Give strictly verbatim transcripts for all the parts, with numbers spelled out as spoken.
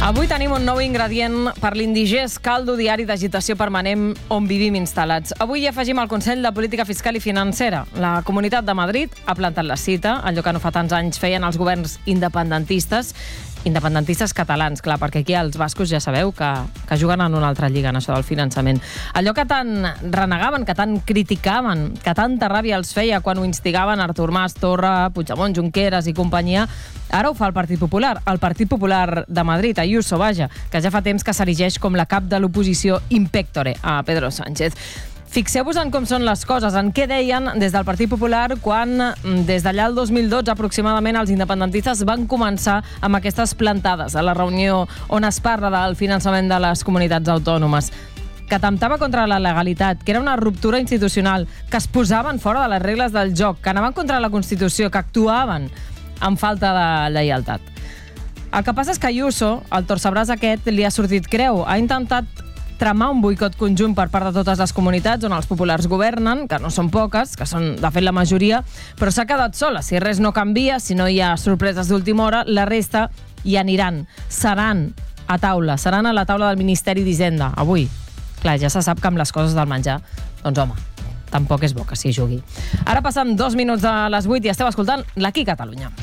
Avui tenim un nou ingredient per l'indigest caldo diari d'agitació permanent on vivim instal·lats. Avui hi afegim el Consell de Política Fiscal i Financera. La Comunitat de Madrid ha plantat la cita, allò que no fa tants anys feien els governs independentistes, independentistes catalans, clar, perquè aquí els bascos ja sabeu que, que juguen en una altra lliga en això del finançament. Allò que tant renegaven, que tant criticaven, que tanta ràbia els feia quan ho instigaven Artur Mas, Torra, Puigdemont, Junqueras i companyia, ara ho fa el Partit Popular, el Partit Popular de Madrid, Ayuso, vaja, que ja fa temps que s'erigeix com la cap de l'oposició in pectore a Pedro Sánchez. Fixeu-vos en com són les coses, en què deien des del Partit Popular quan, des d'allà el dos mil dotze aproximadament, els independentistes van començar amb aquestes plantades a la reunió on es parla del finançament de les comunitats autònomes, que atemptava contra la legalitat, que era una ruptura institucional, que es posaven fora de les regles del joc, que anaven contra la Constitució, que actuaven amb falta de lleialtat. El que passa és que Ayuso, el torcebràs aquest, li ha sortit creu. Ha intentat tramar un boicot conjunt per part de totes les comunitats on els populars governen, que no són poques, que són de fet la majoria, però s'ha quedat sola. Si res no canvia, si no hi ha sorpreses d'última hora, la resta hi aniran, seran a taula, seran a la taula del Ministeri d'Hisenda, avui. Clar, ja se sap que amb les coses del menjar, doncs home, tampoc és bo que s'hi jugui. Ara passen dos minuts de les vuit i esteu escoltant l'Aquí Catalunya.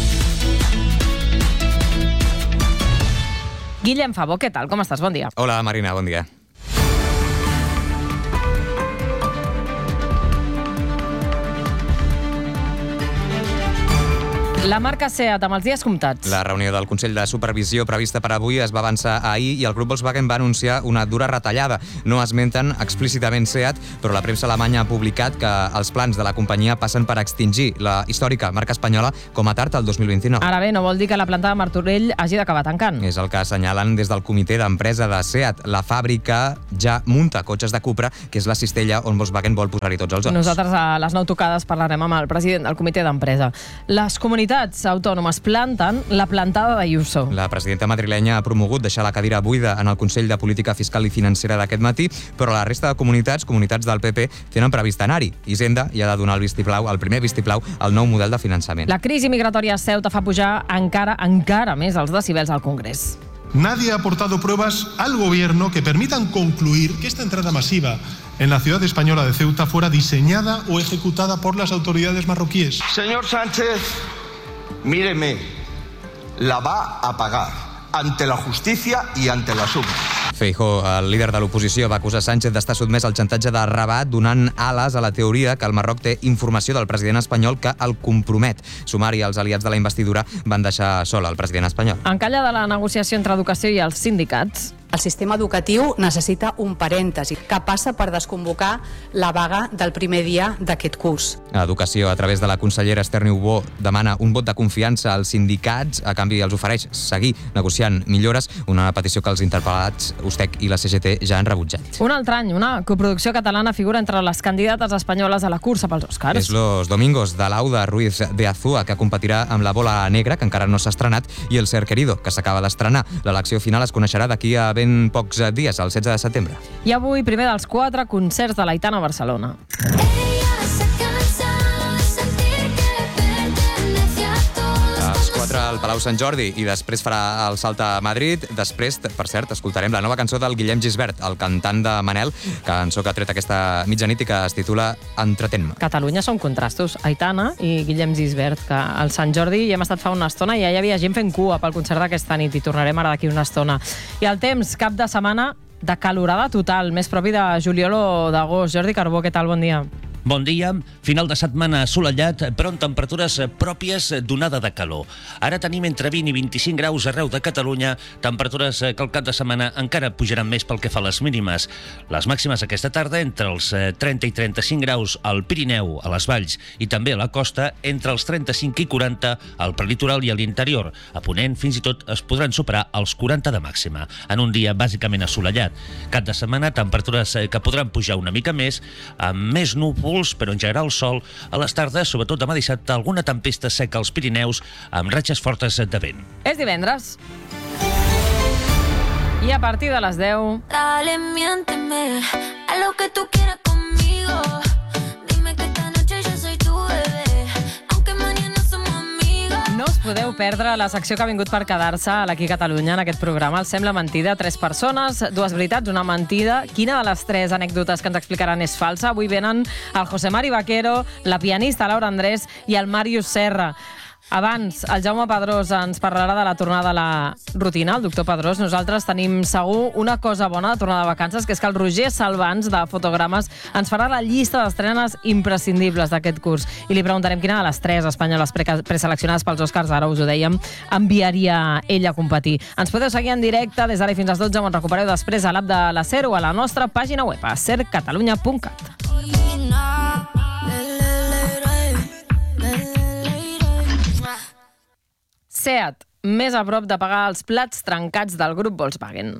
Guillem Fabó, què tal? Com estàs? Bon dia. Hola, Marina, bon dia. La marca SEAT amb els dies comptats. La reunió del Consell de Supervisió prevista per avui es va avançar ahir i el grup Volkswagen va anunciar una dura retallada. No esmenten explícitament SEAT, però la premsa alemanya ha publicat que els plans de la companyia passen per extingir la històrica marca espanyola com a tard al dos mil vint-i-nou. Ara bé, no vol dir que la planta de Martorell hagi d'acabar tancant. És el que assenyalen des del comitè d'empresa de SEAT. La fàbrica ja munta cotxes de Cupra, que és la cistella on Volkswagen vol posar-hi tots els ous. Nosaltres a les nou tocades parlarem amb el president del comitè d'empresa. Les comunitats autònomes planten la plantada d'Ayuso. La presidenta madrilenya ha promogut deixar la cadira buida en el Consell de Política Fiscal i Financera d'aquest matí, però la resta de comunitats, comunitats del P P, tenen previst anar-hi. Hisenda ja ha de donar el vistiplau, el primer vistiplau, al nou model de finançament. La crisi migratòria a Ceuta fa pujar encara, encara més els decibels al Congrés. Nadie ha aportado pruebas al gobierno que permitan concluir que esta entrada masiva en la ciudad española de Ceuta fuera diseñada o ejecutada por las autoridades marroquíes. Señor Sánchez, míreme, la va a pagar ante la justicia y ante la suma. Feijóo, el líder de l'oposició, va acusar Sánchez d'estar sotmès al xantatge de Rabat, donant ales a la teoria que el Marroc té informació del president espanyol que el compromet. Sumar i els aliats de la investidura van deixar sol el president espanyol. Encalla de la negociació entre educació i els sindicats. El sistema educatiu necessita un parèntesi que passa per desconvocar la vaga del primer dia d'aquest curs. Educació, a través de la consellera Esther Niubó, demana un vot de confiança als sindicats, a canvi els ofereix seguir negociant millores, una petició que els interpel·lats Ustec i la C G T ja han rebutjat. Un altre any, una coproducció catalana figura entre les candidates espanyoles a la cursa pels Oscars. És Los Domingos, de Lauda Ruiz de Azúa, que competirà amb La Bola Negra, que encara no s'ha estrenat, i El Ser Querido, que s'acaba d'estrenar. L'elecció final es coneixerà d'aquí a ben pocs dies, el setze de setembre. I avui, primer dels quatre concerts de l'Aitana a Barcelona. Al Palau Sant Jordi i després farà el salt a Madrid. Després, per cert, escoltarem la nova cançó del Guillem Gisbert, el cantant de Manel, cançó que ha tret aquesta mitjanit i que es titula Entretén-me. Catalunya són contrastos. Aitana i Guillem Gisbert, que al Sant Jordi hi hem estat fa una estona i ja hi havia gent fent cua pel concert d'aquesta nit i tornarem ara d'aquí una estona. I el temps, cap de setmana de calorada total, més propi de juliol o d'agost. Jordi Carbó, què tal? Bon dia. Bon dia. Final de setmana assolellat, però amb temperatures pròpies d'onada de calor. Ara tenim entre vint i vint-i-cinc graus arreu de Catalunya, temperatures que al cap de setmana encara pujaran més pel que fa a les mínimes. Les màximes aquesta tarda entre els trenta i trenta-cinc graus al Pirineu, a les valls i també a la costa, entre els trenta-cinc i quaranta al prelitoral i a l'interior. A Ponent fins i tot es podran superar els quaranta de màxima, en un dia bàsicament assolellat. Cap de setmana temperatures que podran pujar una mica més, amb més núvols, però en general sol. A les tardes, sobretot demà dissabte, alguna tempesta seca als Pirineus amb ratxes fortes de vent. És divendres. I a partir de les deu... Dale, miénteme, a lo que tú quieras conmigo. Dime que esta noche yo soy tu bebé, aunque mañana somos amigos. No us podeu perdre la secció que ha vingut per quedar-se aquí a Catalunya en aquest programa. El Sembla Mentida. Tres persones, dues veritats, una mentida. Quina de les tres anècdotes que ens explicaran és falsa? Avui venen el José Mari Vaquero, la pianista Laura Andrés i el Màrius Serra. Abans, el Jaume Pedrós ens parlarà de la tornada a la rutina, el doctor Pedrós. Nosaltres tenim segur una cosa bona de tornada de vacances, que és que el Roger Salvans, de Fotogrames, ens farà la llista d'estrenes imprescindibles d'aquest curs. I li preguntarem quina de les tres espanyoles preseleccionades pels Oscars, ara us ho dèiem, enviaria ell a competir. Ens podeu seguir en directe des d'ara fins als dotze, on recupereu després a l'app de la SER o a la nostra pàgina web, a ser catalunya punt cat. SEAT, més a prop de pagar els plats trencats del grup Volkswagen.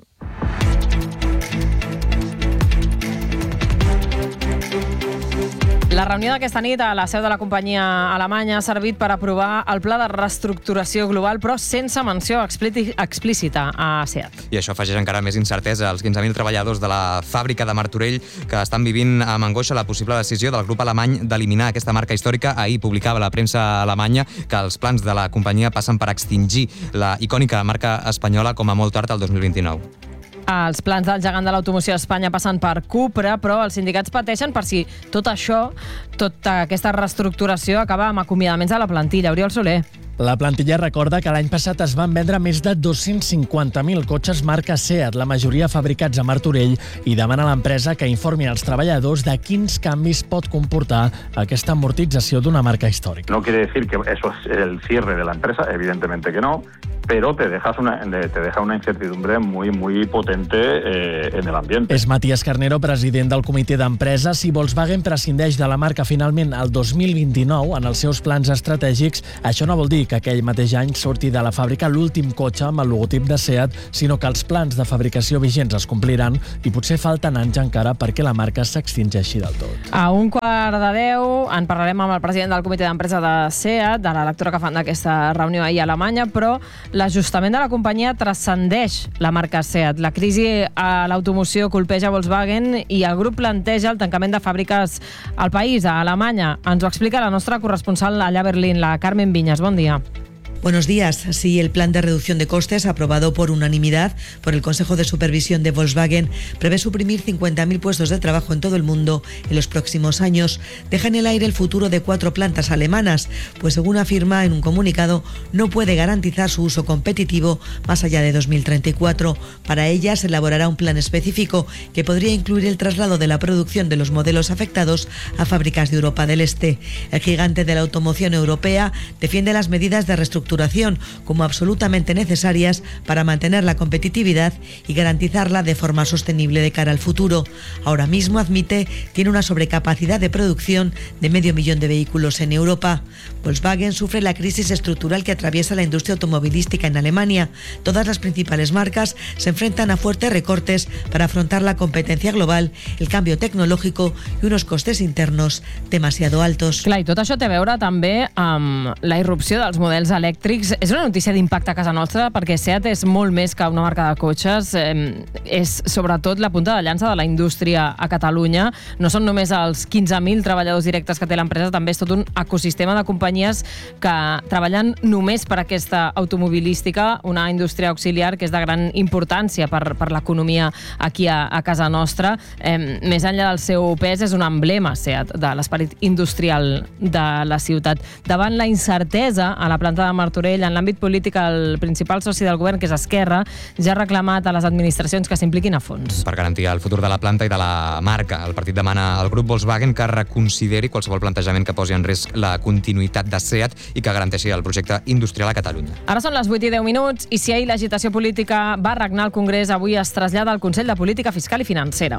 La reunió d'aquesta nit a la seu de la companyia alemanya ha servit per aprovar el pla de reestructuració global, però sense menció explícita a SEAT. I això afegeix encara més incertesa als quinze mil treballadors de la fàbrica de Martorell que estan vivint amb angoixa la possible decisió del grup alemany d'eliminar aquesta marca històrica. Ahir publicava la premsa alemanya que els plans de la companyia passen per extingir la icònica marca espanyola com a molt tard al dos mil vint-i-nou. Els plans del gegant de l'automoció a Espanya passen per Cupra, però els sindicats pateixen per si tot això, tota aquesta reestructuració, acaba amb acomiadaments a la plantilla. Oriol Soler. La plantilla recorda que l'any passat es van vendre més de dos-cents cinquanta mil cotxes marca SEAT, la majoria fabricats a Martorell, i demana a l'empresa que informi als treballadors de quins canvis pot comportar aquesta amortització d'una marca històrica. No quiere decir que eso es el cierre de la empresa, evidentemente que no, pero te dejas una, te deja una incertidumbre muy, muy potente eh, en el ambiente. És Matías Carnero, president del comitè d'empresa. Si Volkswagen prescindeix de la marca finalment el dos mil vint-i-nou en els seus plans estratègics, això no vol dir que aquell mateix any surti de la fàbrica l'últim cotxe amb el logotip de SEAT, sinó que els plans de fabricació vigents es compliran i potser falten anys encara perquè la marca s'extingeixi del tot. A un quart de deu en parlarem amb el president del comitè d'empresa de SEAT, de la lectura que fan d'aquesta reunió ahir a Alemanya, però l'ajustament de la companyia transcendeix la marca SEAT. La crisi a l'automoció colpeja Volkswagen i el grup planteja el tancament de fàbriques al país, a Alemanya. Ens ho explica la nostra corresponsal allà a Berlín, la Carmen Viñas. Bon dia. Buenos días. Sí, el plan de reducción de costes aprobado por unanimidad por el Consejo de Supervisión de Volkswagen prevé suprimir cincuenta mil puestos de trabajo en todo el mundo en los próximos años. Deja en el aire el futuro de cuatro plantas alemanas, pues según afirma en un comunicado, no puede garantizar su uso competitivo más allá de dos mil treinta y cuatro. Para ellas se elaborará un plan específico que podría incluir el traslado de la producción de los modelos afectados a fábricas de Europa del Este. El gigante de la automoción europea defiende las medidas de reestructuración como absolutamente necesarias para mantener la competitividad y garantizarla de forma sostenible de cara al futuro. Ahora mismo, admite, tiene una sobrecapacidad de producción de medio millón de vehículos en Europa. Volkswagen sufre la crisis estructural que atraviesa la industria automovilística en Alemania. Todas las principales marcas se enfrentan a fuertes recortes para afrontar la competencia global, el cambio tecnológico y unos costes internos demasiado altos. Clar, i tot això té a veure també amb la irrupció dels models elèctrics. És una notícia d'impacte a casa nostra, perquè SEAT és molt més que una marca de cotxes, eh, és sobretot la punta de llança de la indústria a Catalunya. No són només els quinze mil treballadors directes que té l'empresa, també és tot un ecosistema de companyies que treballen només per aquesta automobilística, una indústria auxiliar que és de gran importància per, per l'economia aquí a, a casa nostra. Eh, més enllà del seu pes, és un emblema, SEAT, de l'esperit industrial de la ciutat. Davant la incertesa a la planta de Martorell, en l'àmbit polític, el principal soci del govern, que és Esquerra, ja ha reclamat a les administracions que s'impliquin a fons. Per garantir el futur de la planta i de la marca, el partit demana al grup Volkswagen que reconsideri qualsevol plantejament que posi en risc la continuïtat de SEAT i que garanteixi el projecte industrial a Catalunya. Ara són les vuit i deu minuts i si ahir l'agitació política va regnar al Congrés, avui es trasllada al Consell de Política Fiscal i Financera.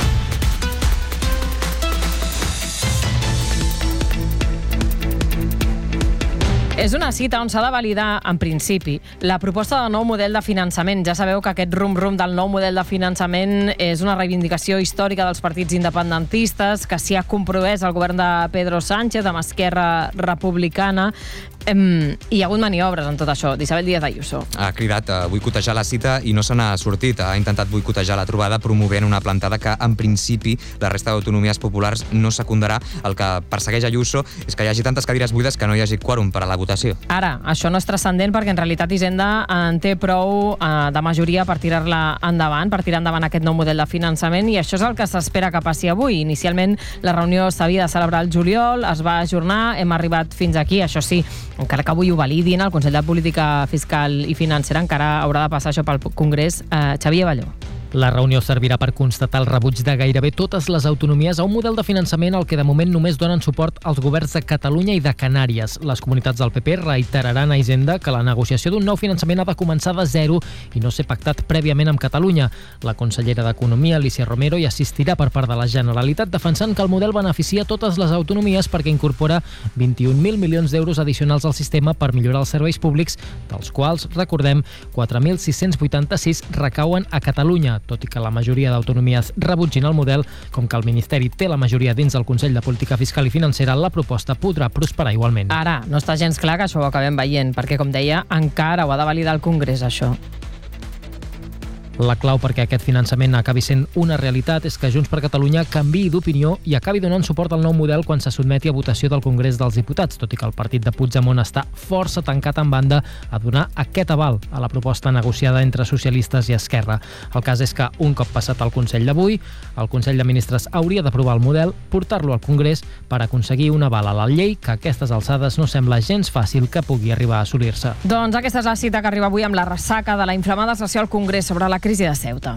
És una cita on s'ha de validar, en principi, la proposta de nou model de finançament. Ja sabeu que aquest rum-rum del nou model de finançament és una reivindicació històrica dels partits independentistes, que s'hi ha compromès el govern de Pedro Sánchez amb Esquerra Republicana. Em, hi ha hagut maniobres en tot això. D'Isabel Díaz Ayuso. Ha cridat a boicotejar la cita i no se n'ha sortit. Ha intentat boicotejar la trobada promovent una plantada que, en principi, la resta d'autonomies populars no secundarà. El que persegueix Ayuso és que hi hagi tantes cadires buides que no hi hagi quòrum per a la votació votació. Ara, això no és transcendent perquè en realitat Hisenda en té prou eh, de majoria per tirar-la endavant, per tirar endavant aquest nou model de finançament, i això és el que s'espera que passi avui. Inicialment la reunió s'havia de celebrar el juliol, es va ajornar, hem arribat fins aquí. Això sí, encara que avui ho validin, el Consell de Política Fiscal i Financera encara haurà de passar això pel Congrés. Eh, Xavier Balló. La reunió servirà per constatar el rebuig de gairebé totes les autonomies a un model de finançament al que de moment només donen suport els governs de Catalunya i de Canàries. Les comunitats del P P reiteraran a Hisenda que la negociació d'un nou finançament ha de començar de zero i no ser pactat prèviament amb Catalunya. La consellera d'Economia, Alicia Romero, hi assistirà per part de la Generalitat, defensant que el model beneficia totes les autonomies perquè incorpora vint-i-un mil milions d'euros addicionals al sistema per millorar els serveis públics, dels quals, recordem, quatre mil sis-cents vuitanta-sis recauen a Catalunya. Tot i que la majoria d'autonomies rebutgin el model, com que el Ministeri té la majoria dins del Consell de Política Fiscal i Financera, la proposta podrà prosperar igualment. Ara, no està gens clar que això ho acabem veient, perquè, com deia, encara ho ha de validar el Congrés, això. La clau perquè aquest finançament acabi sent una realitat és que Junts per Catalunya canviï d'opinió i acabi donant suport al nou model quan se sotmeti a votació del Congrés dels Diputats, tot i que el partit de Puigdemont està força tancat en banda a donar aquest aval a la proposta negociada entre socialistes i Esquerra. El cas és que, un cop passat el Consell d'avui, el Consell de Ministres hauria d'aprovar el model, portar-lo al Congrés per aconseguir un aval a la llei que a aquestes alçades no sembla gens fàcil que pugui arribar a assolir-se. Doncs aquesta és la cita que arriba avui amb la ressaca de la inflamada sessió al Congrés sobre la crisi de Ceuta.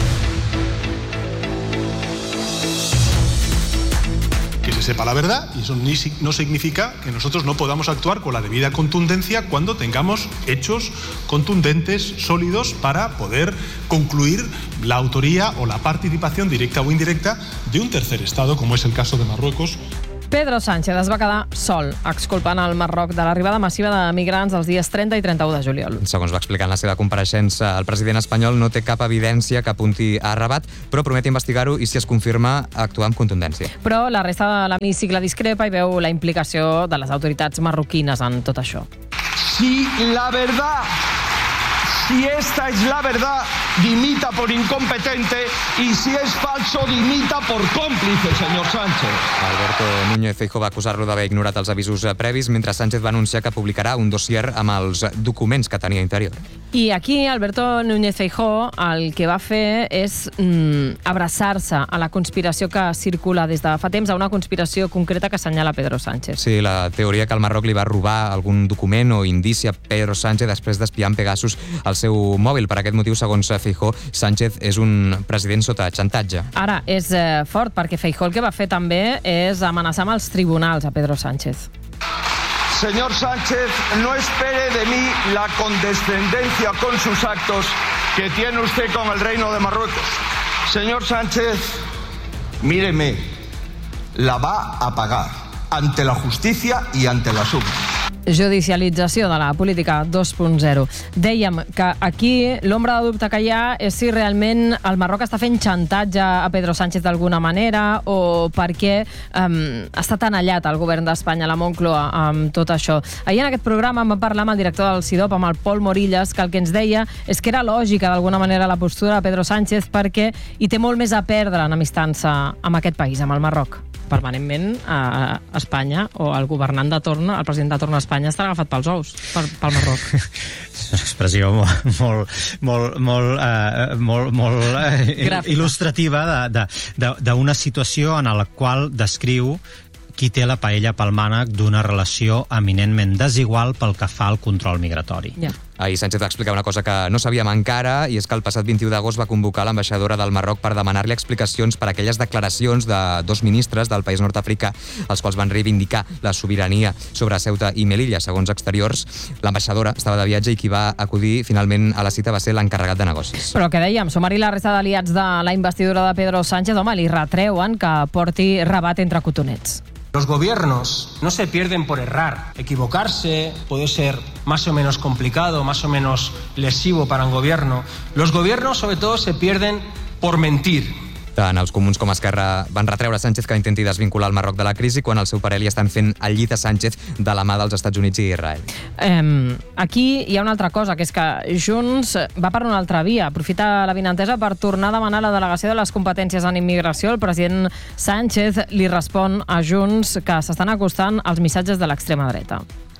Que se sepa la verdad, y eso ni, no significa que nosotros no podamos actuar con la debida contundencia cuando tengamos hechos contundentes, sólidos, para poder concluir la autoría o la participación directa o indirecta de un tercer Estado, como es el caso de Marruecos. Pedro Sánchez es va quedar sol, exculpant el Marroc de l'arribada massiva de migrants els dies trenta i trenta-u de juliol. Segons va explicar en la seva compareixença, el president espanyol no té cap evidència que apunti a Rabat, però promet investigar-ho i, si es confirma, actuar amb contundència. Però la resta de l'hemicicle discrepa i veu la implicació de les autoritats marroquines en tot això. Si la verdad, si esta es la verdad, dimita por incompetente, y si es falso, dimita por cómplice, señor Sánchez. Alberto Núñez Feijóo va acusar-lo d'haver ignorat els avisos previs, mentre Sánchez va anunciar que publicarà un dossier amb els documents que tenia Interior. I aquí Alberto Núñez Feijóo el que va fer és mm, abraçar-se a la conspiració que circula des de fa temps, a una conspiració concreta que assenyala Pedro Sánchez. Sí, la teoria que el Marroc li va robar algun document o indici a Pedro Sánchez després d'espiar amb Pegasus el seu mòbil. Per aquest motiu, segons Feijóo, Sánchez és un president sota xantatge. Ara, és eh, fort, perquè Feijóo el que va fer també és amenaçar amb els tribunals a Pedro Sánchez. Señor Sánchez, no espere de mí la condescendencia con sus actos que tiene usted con el Reino de Marruecos. Señor Sánchez, míreme, la va a pagar ante la justicia y ante la suma. Judicialització de la política dos punt zero. Dèiem que aquí l'ombra de dubte que hi ha és si realment el Marroc està fent xantatge a Pedro Sánchez d'alguna manera o per què um, està tan allat el govern d'Espanya, la Moncloa, amb tot això. Ahir en aquest programa vam parlar amb el director del CIDOP, amb el Pol Morillas, que el que ens deia és que era lògica d'alguna manera la postura de Pedro Sánchez perquè hi té molt més a perdre enemistant-se amb aquest país, amb el Marroc. Permanentment a Espanya, o el governant de torn, el president de torn a Espanya, està agafat pels ous per, pel Marroc. És una expressió molt, molt, molt, molt, uh, molt, molt uh, il·lustrativa d'una situació en la qual descriu qui té la paella pel mànec d'una relació eminentment desigual pel que fa al control migratori. Yeah. Ahir Sánchez va explicar una cosa que no sabíem encara, i és que el passat vint-i-u d'agost va convocar l'ambaixadora del Marroc per demanar-li explicacions per aquelles declaracions de dos ministres del país nord-africà, els quals van reivindicar la sobirania sobre Ceuta i Melilla. Segons Exteriors, l'ambaixadora estava de viatge i qui va acudir finalment a la cita va ser l'encarregat de negocis. Però què dèiem? Sumar-hi la resta d'aliats de la investidura de Pedro Sánchez, home, li retreuen que porti Rabat entre cotonets. Los gobiernos no se pierden por errar. Equivocarse puede ser más o menos complicado, más o menos lesivo para un gobierno. Los gobiernos, sobre todo, se pierden por mentir. Tant els comuns com Esquerra van retreure a Sánchez que intenti desvincular el Marroc de la crisi quan al seu parer li estan fent el llit a Sánchez de la mà dels Estats Units i Israel. Eh, aquí hi ha una altra cosa, que és que Junts va per una altra via. Aprofita la vinentesa per tornar a demanar la delegació de les competències en immigració. El president Sánchez li respon a Junts que s'estan acostant els missatges de l'extrema dreta.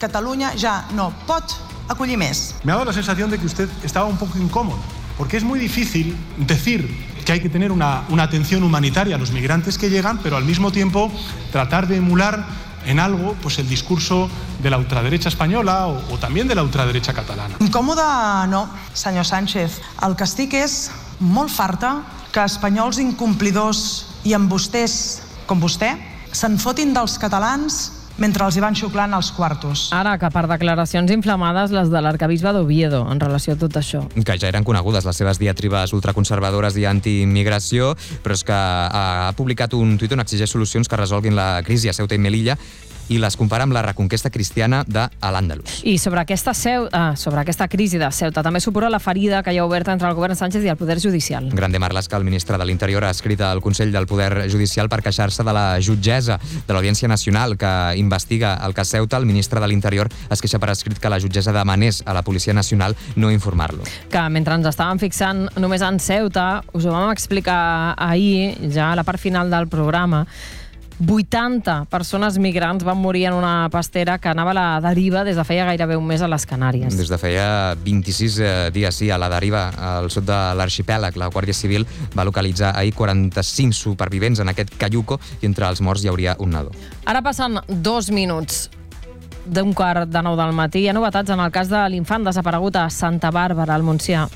Catalunya ja no pot acollir més. Me ha dado la sensación de que usted estaba un poco incómodo, porque es muy difícil decir que hay que tener una, una atención humanitaria a los migrantes que llegan, pero al mismo tiempo tratar de emular en algo pues el discurso de la ultraderecha española o, o también de la ultraderecha catalana. Incòmode no, senyor Sánchez. El que estic és molt farta que espanyols incomplidors i amb vostès, com vostè, se'n fotin dels catalans mentre els hi van xuclant els quartos. Ara, que per declaracions inflamades les de l'arcabisbe d'Oviedo en relació a tot això. Que ja eren conegudes les seves diatribes ultraconservadores i antiimmigració, però és que ha publicat un tuit on exigeix solucions que resolguin la crisi a Ceuta i Melilla i les compara amb la reconquesta cristiana de l'Àndalus. I sobre aquesta, seu, ah, sobre aquesta crisi de Ceuta també supura la ferida que hi ha oberta entre el govern Sánchez i el Poder Judicial. Grande Marlaska, el ministre de l'Interior, ha escrit al Consell del Poder Judicial per queixar-se de la jutgessa de l'Audiència Nacional que investiga el cas Ceuta. El ministre de l'Interior es queixa per escrit que la jutgessa demanés a la Policia Nacional no informar-lo. Que mentre ens estàvem fixant només en Ceuta, us ho vam explicar ahir, ja a la part final del programa, vuitanta persones migrants van morir en una pastera que anava a la deriva des de feia gairebé un mes a les Canàries. Des de feia vint-i-sis dies, sí, a la deriva al sud de l'arxipèlag. La Guàrdia Civil va localitzar ahir quaranta-cinc supervivents en aquest caiuco i entre els morts hi hauria un nadó. Ara passen dos minuts d'un quart de nou del matí. Hi ha novetats en el cas de l'infant desaparegut a Santa Bàrbara, al Montsià.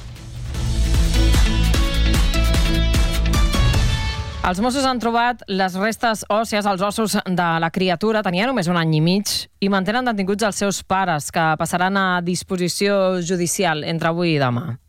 Els Mossos han trobat les restes òssies, els ossos de la criatura. Tenia només un any i mig i mantenen detinguts els seus pares, que passaran a disposició judicial entre avui i demà.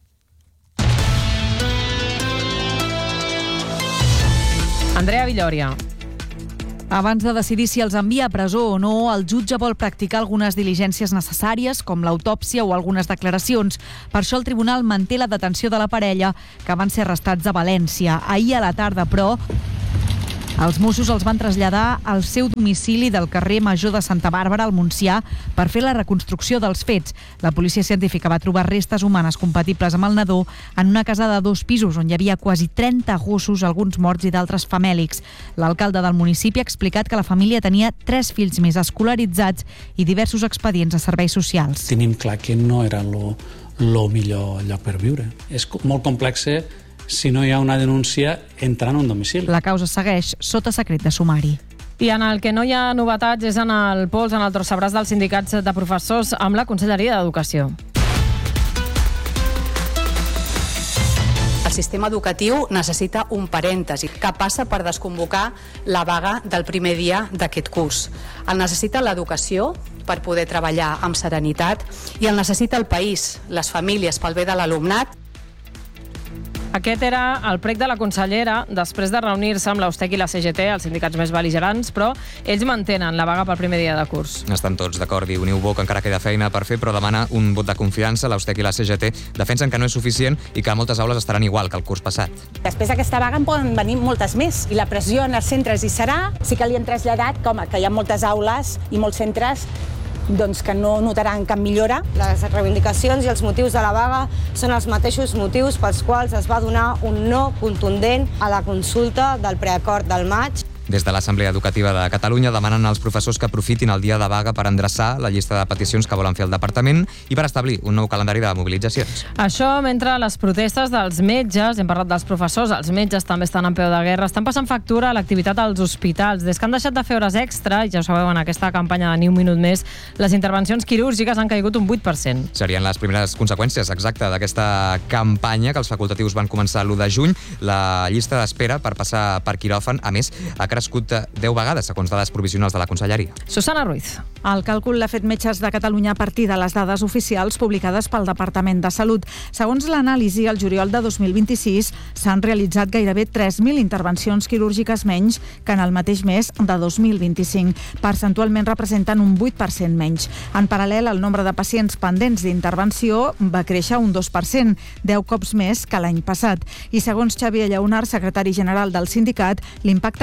Andrea Villòria. Abans de decidir si els envia a presó o no, el jutge vol practicar algunes diligències necessàries, com l'autòpsia o algunes declaracions. Per això el tribunal manté la detenció de la parella, que van ser arrestats a València. Ahir a la tarda, però, els Mossos els van traslladar al seu domicili del carrer Major de Santa Bàrbara, al Montsià, per fer la reconstrucció dels fets. La policia científica va trobar restes humanes compatibles amb el nadó en una casa de dos pisos, on hi havia quasi trenta gossos, alguns morts i d'altres famèlics. L'alcalde del municipi ha explicat que la família tenia tres fills més escolaritzats i diversos expedients a serveis socials. Tenim clar que no era lo, lo millor lloc per viure. És molt complex si no hi ha una denúncia entrant a un domicili. La causa segueix sota secret de sumari. I en el que no hi ha novetats és en el pols, en el trossabràs dels sindicats de professors amb la Conselleria d'Educació. El sistema educatiu necessita un parèntesi que passa per desconvocar la vaga del primer dia d'aquest curs. El necessita l'educació per poder treballar amb serenitat i el necessita el país, les famílies, pel bé de l'alumnat. Aquest era el prec de la consellera després de reunir-se amb l'Austec i la C G T, els sindicats més bel·ligerants, però ells mantenen la vaga pel primer dia de curs. Estan tots d'acord i uniu bo que encara queda feina per fer, però demana un vot de confiança. L'Austec i la C G T defensen que no és suficient i que moltes aules estaran igual que el curs passat. Després d'aquesta vaga en poden venir moltes més i la pressió en els centres hi serà. Sí que li han traslladat que, home, que hi ha moltes aules i molts centres doncs que no notaran cap millora. Les reivindicacions i els motius de la vaga són els mateixos motius pels quals es va donar un no contundent a la consulta del preacord del maig. Des de l'Assemblea Educativa de Catalunya demanen als professors que aprofitin el dia de vaga per endreçar la llista de peticions que volen fer al departament i per establir un nou calendari de mobilitzacions. Això mentre les protestes dels metges, hem parlat dels professors, els metges també estan en peu de guerra, estan passant factura a l'activitat als hospitals. Des que han deixat de fer hores extra, i ja ho sabeu en aquesta campanya de Ni un minut més, les intervencions quirúrgiques han caigut un vuit per cent. Serien les primeres conseqüències, exacte, d'aquesta campanya que els facultatius van començar l'u de juny. La llista d'espera per passar per quiròfan, a més, ha crescut deu vegades, segons dades provisionals de la Conselleria. Susana Ruiz. El càlcul l'ha fet Metges de Catalunya a partir de les dades oficials publicades pel Departament de Salut. Segons l'anàlisi, al juliol de dos mil vint-i-sis s'han realitzat gairebé tres mil intervencions quirúrgiques menys que en el mateix mes de dos mil vint-i-cinc. Percentualment representen un vuit per cent menys. En paral·lel, el nombre de pacients pendents d'intervenció va créixer un dos per cent, deu cops més que l'any passat. I segons Xavier Lleonard, secretari general del sindicat, l'impacte gran de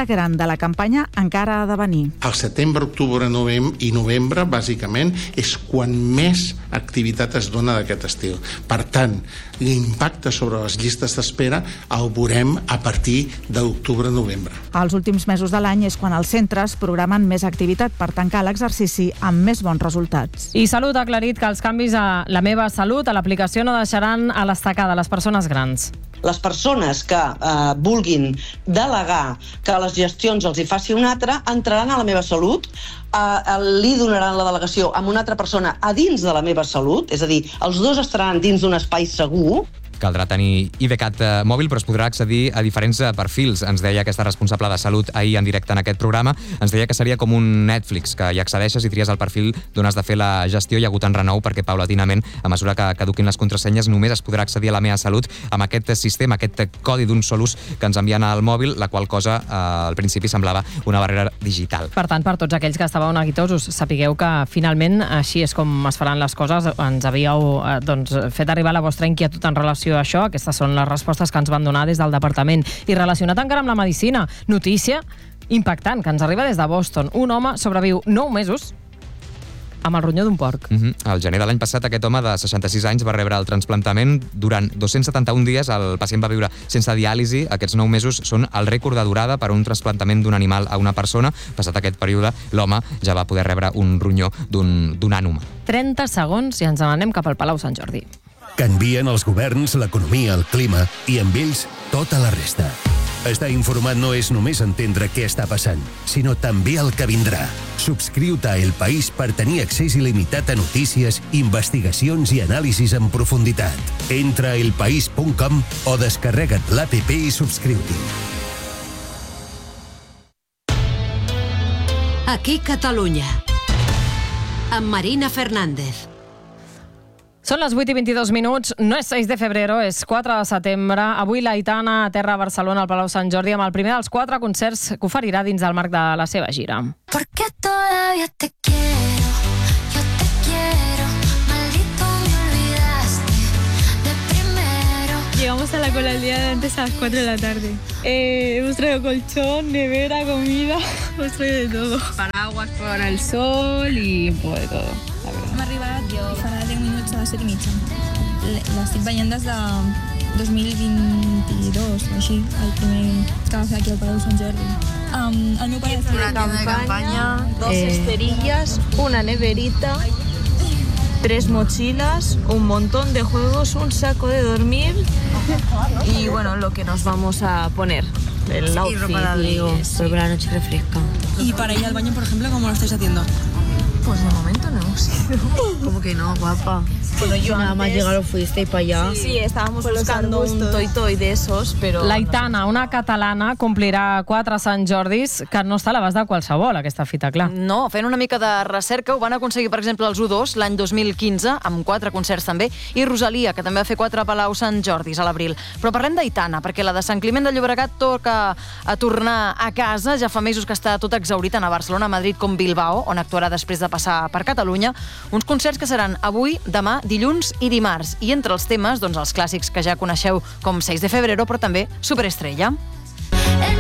que la campanya encara ha de venir. Al setembre, octubre i novembre, bàsicament, és quan més activitat es dona d'aquest estil. Per tant, l'impacte sobre les llistes d'espera el veurem a partir d'octubre-novembre. Els últims mesos de l'any és quan els centres programen més activitat per tancar l'exercici amb més bons resultats. I Salut ha aclarit que els canvis a La meva Salut a l'aplicació no deixaran a l'estacada les persones grans. Les persones que eh, vulguin delegar que les gestions els hi faci un altre, entraran a La meva Salut, eh, li donaran la delegació a una altra persona a dins de La meva Salut, és a dir, els dos estaran dins d'un espai segur. Caldrà tenir IDCAT mòbil, però es podrà accedir a diferents perfils. Ens deia aquesta responsable de Salut ahir en directe en aquest programa. Ens deia que seria com un Netflix, que hi accedeixes i tries el perfil d'on has de fer la gestió. Hi ha hagut en renou perquè, paulatinament, a mesura que caduquin les contrasenyes, només es podrà accedir a La meva Salut amb aquest sistema, aquest codi d'un sol ús que ens envien al mòbil, la qual cosa eh, al principi semblava una barrera digital. Per tant, per tots aquells que estàveu neguitosos, sapigueu que finalment així és com es faran les coses. Ens havíeu eh, doncs, fet arribar la vostra inquietud en relació a això. Aquestes són les respostes que ens van donar des del departament. I relacionat encara amb la medicina, notícia impactant que ens arriba des de Boston. Un home sobreviu nou mesos amb el ronyó d'un porc. Mm-hmm. Al gener de l'any passat, aquest home de seixanta-sis anys va rebre el trasplantament. Durant dos-cents setanta-un dies el pacient va viure sense diàlisi. Aquests nou mesos són el rècord de durada per a un trasplantament d'un animal a una persona. Passat aquest període, l'home ja va poder rebre un ronyó d'un d'un ànima. trenta segons i ens n'anem cap al Palau Sant Jordi. Canvien els governs, l'economia, el clima i amb ells tota la resta. Estar informat no és només entendre què està passant, sinó també el que vindrà. Subscriu-te a El País per tenir accés il·limitat a notícies, investigacions i anàlisis en profunditat. Entra a elpaís punt com o descarrega't l'app i subscriu-t'hi. Aquí Catalunya, amb Marina Fernández. Són les vuit i vint-i-dos minuts, no és seis de febrero, és quatre de setembre. Avui l'Aitana aterra a Barcelona al Palau Sant Jordi amb el primer dels quatre concerts que oferirà dins del marc de la seva gira. Porque todavía te quiero, yo te quiero, maldito me olvidaste de primero. Llegamos a la cola el día de antes a las cuatro de la tarde. Eh, hemos traído colchón, nevera, comida, hemos traído de todo. Paraguas para el sol y un poco de todo, la verdad. Hem arribat i farà deu minuts a les set i mitja. L'estic veient des de dos mil vint-i-dos, o així, el primer que va fer aquí al Palau Sant Jordi. Um, el meu pare una tienda de campaña, dos eh... esterillas, una neverita, tres mochilas, un montón de juegos, un saco de dormir y bueno, lo que nos vamos a poner. El outfit. Y ropa de abrigo, pero la noche refresca. ¿Y para ir al baño, por ejemplo, cómo lo estáis haciendo? Pues de momento no hemos ido. ¿Cómo que no, guapa? Bueno, yo nada antes... más llegaron, fuisteis para allá. Sí, sí, estábamos pues buscando un toy-toy de esos, pero... L'Aitana, una catalana, complirà quatre Sant Jordis que no està a l'abast de qualsevol, aquesta fita, clar. No, fent una mica de recerca, ho van aconseguir, per exemple, els U dos l'any dos mil quinze, amb quatre concerts també, i Rosalia, que també va fer quatre Palau Sant Jordis a l'abril. Però parlem d'Aitana, perquè la de Sant Climent de Llobregat toca a tornar a casa. Ja fa mesos que està tot exhaurit tant a Barcelona, Madrid com Bilbao, on actuarà després de passar per Catalunya. Uns concerts que seran avui, demà, dilluns i dimarts. I entre els temes, doncs els clàssics que ja coneixeu com seis de febrero, però també Superestrella.